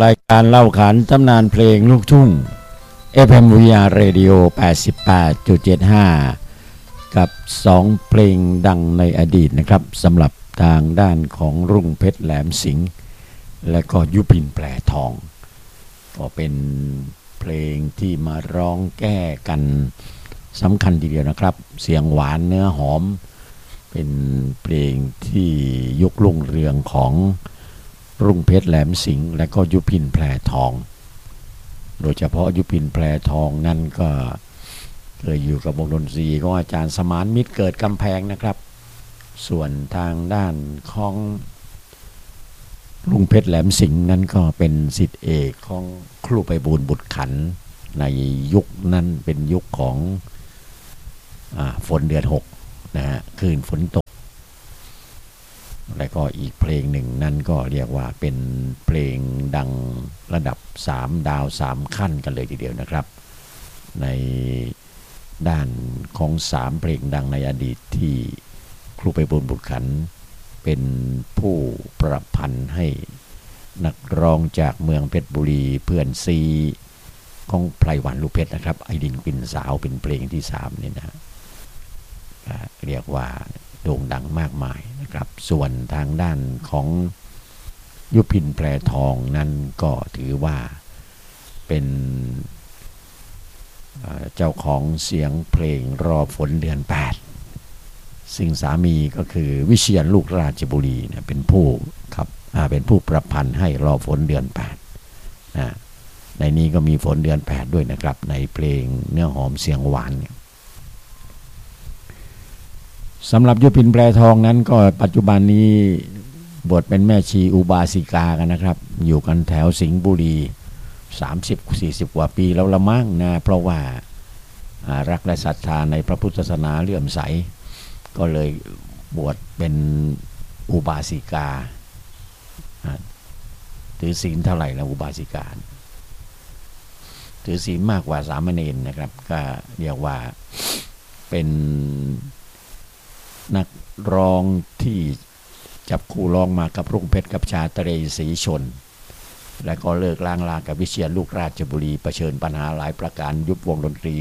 รายการเล่าขานตำนานเพลงลูกทุ่ง FMVR Radio 88.75 กับ2เพลงดังในอดีตนะครับสำหรับทางด้านของรุ่งเพชรแหลมสิงห์และก็ยุพินแปรทองก็เป็นเพลงที่มาร้องแก้กันสำคัญทีเดียวนะครับเสียงหวานเนื้อหอมเป็นเพลงที่ยุครุ่งเรืองของรุ่งเพชรแหลมสิงห์และก็ยุพินแพรทองโดยเฉพาะยุพินแพรทองนั่นก็เคยอยู่กับวงดนตรีของอาจารย์สมานมิตรเกิดกำแพงนะครับส่วนทางด้านของรุ่งเพชรแหลมสิงห์นั้นก็เป็นศิษย์เอกของครูไพบูลย์บุตรขันธ์ในยุคนั้นเป็นยุคของฝนเดือน6นะฮะคลื่นฝนตกและก็อีกเพลงหนึ่งนั่นก็เรียกว่าเป็นเพลงดังระดับ3ดาว3ขั้นกันเลยทีเดียวนะครับในด้านของ3เพลงดังในอดีตที่ครูไพบูลย์บุตรขันธ์เป็นผู้ประพันธ์ให้นักร้องจากเมืองเพชรบุรีเพื่อนซีของไพรวันลูกเพชรนะครับไอดินกลิ่นสาวเป็นเพลงที่3นี่นะเรียกว่าโด่งดังมากมายนะครับส่วนทางด้านของยุพินแพรทองนั้นก็ถือว่าเป็นเจ้าของเสียงเพลงรอฝนเดือน8ซึ่งสามีก็คือวิเชียรลูกราชบุรีนะเป็นผู้ครับเป็นผู้ประพันธ์ให้รอฝนเดือน8นะในนี้ก็มีฝนเดือน8ด้วยนะครับในเพลงเนื้อหอมเสียงหวานสำหรับยุพินแพรทองนั้นก็ปัจจุบันนี้บวชเป็นแม่ชีอุบาสิกากันนะครับอยู่กันแถวสิงห์บุรี30-40 กว่าปีแล้วละมั่งนะเพราะว่ารักและศรัทธาในพระพุทธศาสนาเลื่อมใสก็เลยบวชเป็นอุบาสิกาถือศีลเท่าไหร่แล้วอุบาสิกาถือศีลมากกว่าสามเณรนะครับก็เรียกว่าเป็นนักร้องที่จับคู่ร้องมากับรุ่งเพชรกับชาตรีศรีชนและก็เลิกล้างลากับวิเชียรลูกราชบุรีเผชิญปัญหาหลายประการยุบวงดนตรี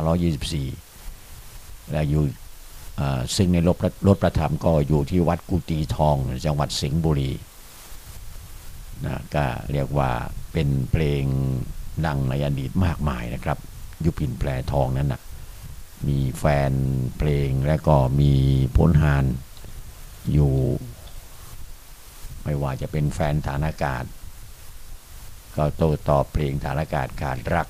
2524และอยู่ซึ่งในรถประทับก็อยู่ที่วัดกุฏิทองจังหวัดสิงห์บุรีนะก็เรียกว่าเป็นเพลงดังในอดีตมากมายนะครับยุพินแพรทองนั้นนะมีแฟนเพลงและก็มีพลหารอยู่ไม่ว่าจะเป็นแฟนฐานอากาศก็โต้ตอบเพลงฐานอากาศขาดรัก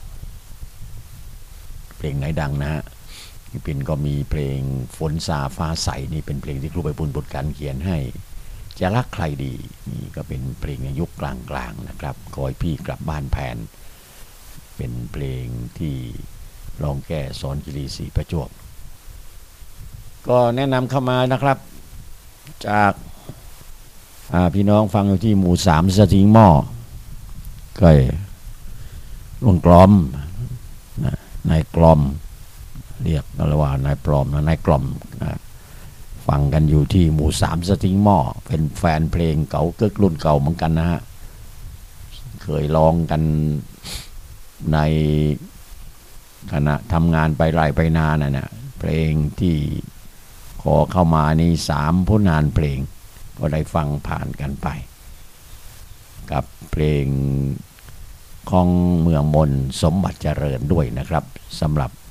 เพลงไหนดังนะฮะยุพินก็มีเพลงฝนซาฟ้าใสนี่เป็นเพลงที่ครูไพบูลย์บุตรขันธ์เขียนให้จะรักใครดีนี่ก็เป็นเพลงในยุคกลางๆนะครับขอให้พี่กลับบ้านแผนเป็นเพลงที่ร้องแก้สอนกิรีศรีประจวบก็แนะนำเข้ามานะครับจากพี่น้องฟังอยู่ที่หมู่3สถิงหม้อก็ลุงกลอมนายกลอมเรียกกันว่านายปลอมนายกลอมฟังกันอยู่ที่หมู่3สถิงหม้อเป็นแฟนเพลงเก่าเกิกรุ่นเก่าเหมือนกันนะฮะเคยร้องกันในขณะทำงานไปไร่ไปนาน่ะเพลงที่ขอเข้ามานี่3ผลงานเพลงก็ได้ฟังผ่านกันไปกับเพลงของเมืองมนสมบัติเจริญด้วยนะครับสำหรับ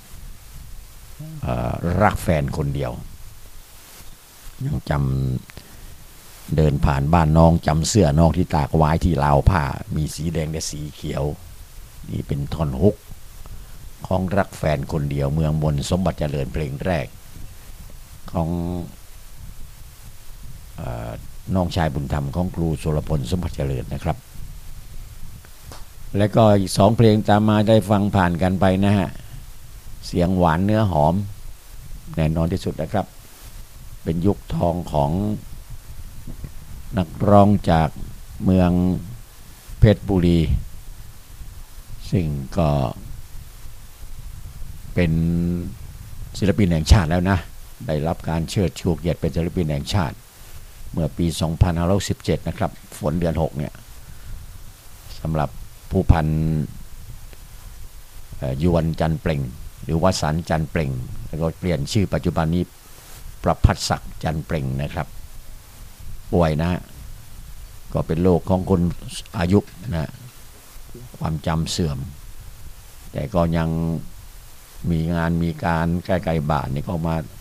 รักแฟนคนเดียวยังจำเดินผ่านบ้านน้องจำเสื้อน้องที่ตากไว้ที่ราวผ้ามีสีแดงและสีเขียวนี่เป็นท่อนฮุกของรักแฟนคนเดียวเมืองมนสมบัติเจริญเพลงแรกของน้องชายบุญธรรมของครูสุรพลสมบัติเจริญนะครับและก็อีก2เพลงตามมาได้ฟังผ่านกันไปนะฮะเสียงหวานเนื้อหอมแน่นอนที่สุดนะครับเป็นยุคทองของนักร้องจากเมืองเพชรบุรีซึ่งก็เป็นศิลปินแห่งชาติแล้วนะได้รับการเชิดชูเกียรติเป็นศิลปินแห่งชาติเมื่อปี2517นะครับฝนเดือน6เนี่ยสำหรับผู้พันยวนจันเปล่งหรือวสันต์จันเปล่งแล้วก็เปลี่ยนชื่อปัจจุบันนี้ประภัสศักดิ์จันเปล่งนะครับป่วยนะก็เป็นโรคของคนอายุนะความจำเสื่อมแต่ก็ยังมีงานมีการใกล้ๆบ้านนี่ก็มา